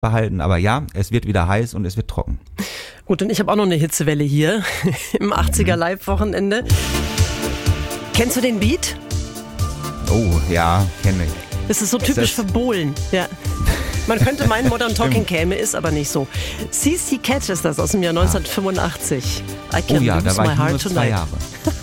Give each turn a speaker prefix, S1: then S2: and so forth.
S1: behalten. Aber ja, es wird wieder heiß und es wird trocken.
S2: Gut, und ich habe auch noch eine Hitzewelle hier im 80er Live-Wochenende. Kennst du den Beat?
S1: Oh, ja, kenne ich.
S2: Das ist so typisch für Bohlen. Ja. Man könnte meinen, Modern Talking käme, ist aber nicht so. CC Catch ist das aus dem Jahr 1985. I
S1: Oh
S2: can
S1: ja,
S2: lose
S1: da war
S2: my
S1: ich
S2: heart
S1: nur 2
S2: tonight.
S1: Jahre.